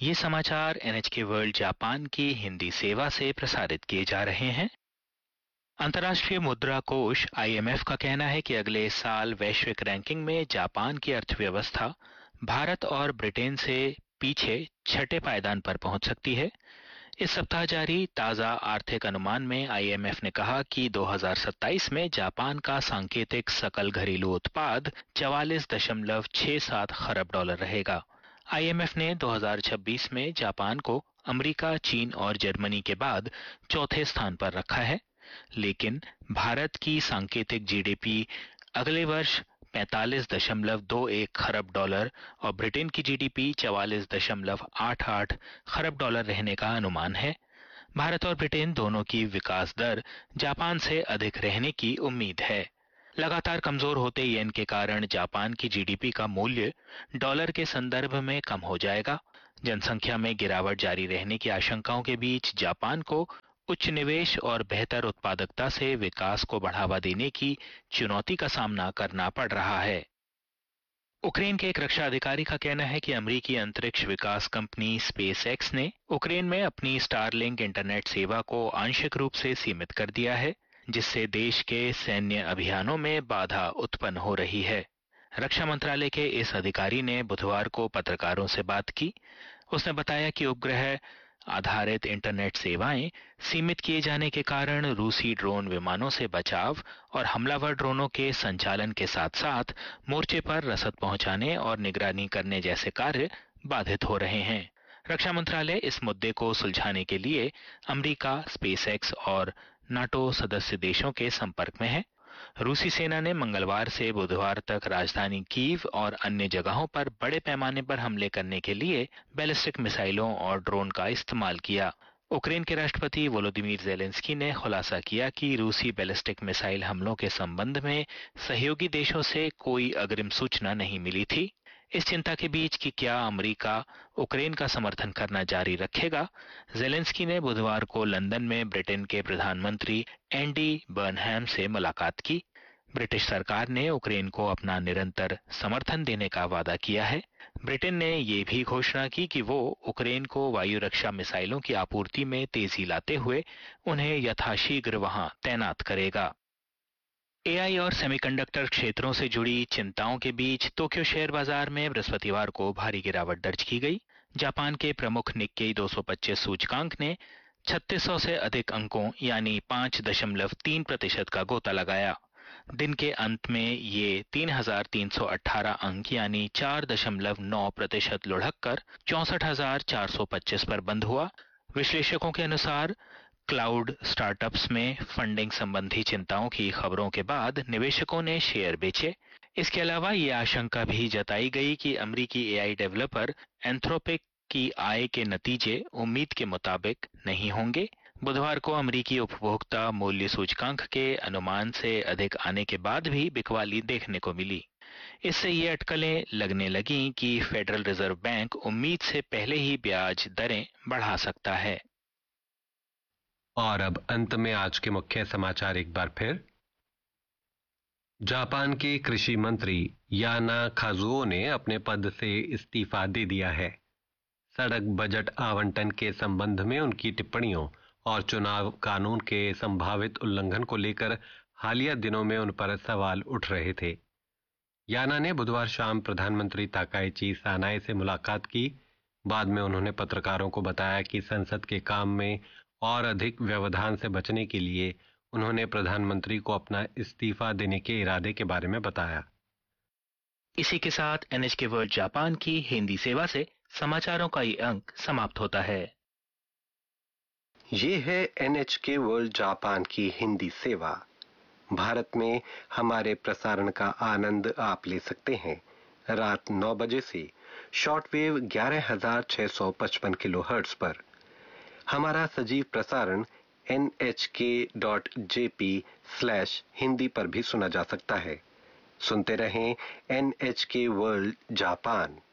ये समाचार NHK world Japan की हिंदी सेवा से प्रसारित किए जा रहे हैं। अंतर्राष्ट्रीय मुद्रा कोष IMF का कहना है कि अगले साल वैश्विक रैंकिंग में जापान की अर्थव्यवस्था भारत और ब्रिटेन से पीछे छठे पायदान पर पहुंच सकती है। इस सप्ताह जारी ताजा आर्थिक अनुमान में IMF ने कहा कि 2027 में जापान का सांकेतिक सकल घरेलू उत्पाद 44.67 खरब डॉलर रहेगा। IMF ने 2026 में जापान को अमेरिका, चीन और जर्मनी के बाद चौथे स्थान पर रखा है, लेकिन भारत की सांकेतिक GDP अगले वर्ष 45.21 खरब डॉलर और ब्रिटेन की GDP 44.88 खरब डॉलर रहने का अनुमान है। भारत और ब्रिटेन दोनों की विकास दर जापान से अधिक रहने की उम्मीद है। लगातार कमजोर होते येन के कारण जापान की GDP का मूल्य डॉलर के संदर्भ में कम हो जाएगा। जनसंख्या में गिरावट जारी रहने की आशंकाओं के बीच जापान को उच्च निवेश और बेहतर उत्पादकता से विकास को बढ़ावा देने की चुनौती का सामना करना पड़ रहा है। यूक्रेन के एक रक्षा अधिकारी का कहना है कि अमेरिकी अंतरिक्ष विकास कंपनी SpaceX ने यूक्रेन में अपनी स्टारलिंक इंटरनेट सेवा को आंशिक रूप से सीमित कर दिया है, जिससे देश के सैन्य अभियानों में बाधा उत्पन्न हो रही है। रक्षा मंत्रालय के इस अधिकारी ने बुधवार को पत्रकारों से बात की। उसने बताया कि उपग्रह आधारित इंटरनेट सेवाएं सीमित किए जाने के कारण रूसी ड्रोन विमानों से बचाव और हमलावर ड्रोनों के संचालन के साथ साथ मोर्चे पर रसद पहुंचाने और निगरानी करने जैसे कार्य बाधित हो रहे हैं। रक्षा मंत्रालय इस मुद्दे को सुलझाने के लिए अमेरिका, SpaceX और नाटो सदस्य देशों के संपर्क में है। रूसी सेना ने मंगलवार से बुधवार तक राजधानी कीव और अन्य जगहों पर बड़े पैमाने पर हमले करने के लिए बैलिस्टिक मिसाइलों और ड्रोन का इस्तेमाल किया। यूक्रेन के राष्ट्रपति वोलोदिमीर ज़ेलेंस्की ने खुलासा किया कि रूसी बैलिस्टिक मिसाइल हमलों के संबंध में सहयोगी देशों से कोई अग्रिम सूचना नहीं मिली थी। इस चिंता के बीच कि क्या अमेरिका यूक्रेन का समर्थन करना जारी रखेगा, ज़ेलेंस्की ने बुधवार को लंदन में ब्रिटेन के प्रधानमंत्री एंडी बर्नहैम से मुलाकात की। ब्रिटिश सरकार ने यूक्रेन को अपना निरंतर समर्थन देने का वादा किया है। ब्रिटेन ने ये भी घोषणा की कि वो यूक्रेन को वायु रक्षा मिसाइलों की आपूर्ति में तेजी लाते हुए उन्हें यथाशीघ्र वहां तैनात करेगा। AI और सेमीकंडक्टर क्षेत्रों से जुड़ी चिंताओं के बीच टोक्यो शेयर बाजार में बृहस्पतिवार को भारी गिरावट दर्ज की गई। जापान के प्रमुख निक्केई 225 सूचकांक ने 3600 से अधिक अंकों यानी 5.3% का गोता लगाया। दिन के अंत में ये 3318 अंक यानी 4.9% लुढ़क कर 64,425 पर बंद हुआ। विश्लेषकों के अनुसार क्लाउड स्टार्टअप्स में फंडिंग संबंधी चिंताओं की खबरों के बाद निवेशकों ने शेयर बेचे। इसके अलावा ये आशंका भी जताई गई कि अमेरिकी AI डेवलपर एंथ्रोपिक की आय के नतीजे उम्मीद के मुताबिक नहीं होंगे। बुधवार को अमेरिकी उपभोक्ता मूल्य सूचकांक के अनुमान से अधिक आने के बाद भी बिकवाली देखने को मिली। इससे ये अटकलें लगने लगीं कि फेडरल रिजर्व बैंक उम्मीद से पहले ही ब्याज दरें बढ़ा सकता है। और अब अंत में आज के मुख्य समाचार एक बार फिर। जापान के कृषि मंत्री याना काजुओ ने अपने पद से इस्तीफा दे दिया है। सड़क बजट आवंटन के संबंध में उनकी टिप्पणियों और चुनाव कानून के संभावित उल्लंघन को लेकर हालिया दिनों में उन पर सवाल उठ रहे थे। याना ने बुधवार शाम प्रधानमंत्री ताकाइची सानाए से मुलाकात की। बाद में उन्होंने पत्रकारों को बताया कि संसद के काम में और अधिक व्यवधान से बचने के लिए उन्होंने प्रधानमंत्री को अपना इस्तीफा देने के इरादे के बारे में बताया। इसी के साथ NHK वर्ल्ड जापान की हिंदी सेवा से समाचारों का ये अंक समाप्त होता है। ये है NHK वर्ल्ड जापान की हिंदी सेवा। भारत में हमारे प्रसारण का आनंद आप ले सकते हैं रात 9 बजे से शॉर्टवेव 11,655 किलोहर्ट्ज पर। हमारा सजीव प्रसारण nhk.jp/hindi पर भी सुना जा सकता है। सुनते रहें NHK वर्ल्ड जापान।